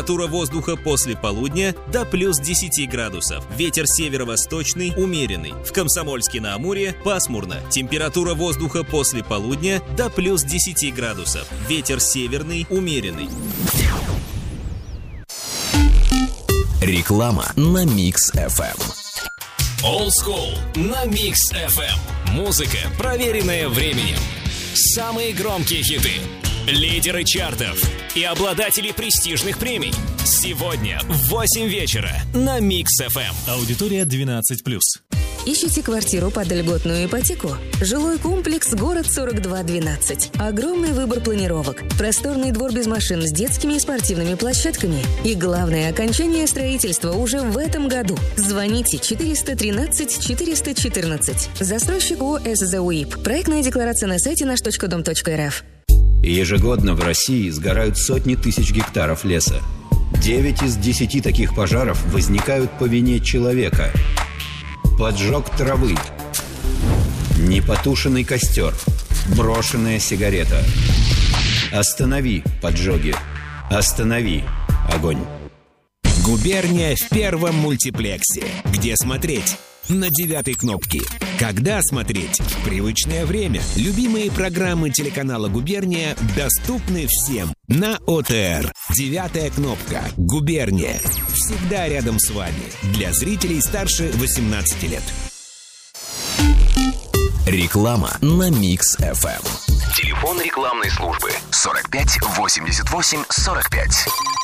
Температура воздуха после полудня до плюс 10 градусов. Ветер северо-восточный умеренный. В Комсомольске-на-Амуре пасмурно. Температура воздуха после полудня до плюс 10 градусов. Ветер северный умеренный. Реклама на Mix FM. Old School на Mix FM. Музыка, проверенная временем. Самые громкие хиты, лидеры чартов и обладатели престижных премий. Сегодня в 8 вечера на Mix FM. Аудитория 12+. Ищите квартиру под льготную ипотеку? Жилой комплекс «Город 4212». Огромный выбор планировок, просторный двор без машин с детскими и спортивными площадками. И главное, окончание строительства уже в этом году. Звоните 413 414. Застройщик ООО «СЗУИП». Проектная декларация на сайте наш.дом.рф. Ежегодно в России сгорают сотни тысяч гектаров леса. 9 из 10 таких пожаров возникают по вине человека. Поджог травы, непотушенный костер, брошенная сигарета. Останови поджоги. Останови огонь. Губерния в первом мультиплексе. Где смотреть? На 9 кнопке. Когда смотреть? В привычное время. Любимые программы телеканала «Губерния» доступны всем на ОТР. 9 кнопка. «Губерния». Всегда рядом с вами. Для зрителей старше 18 лет. Реклама на Mix FM. Телефон рекламной службы 45 88 45.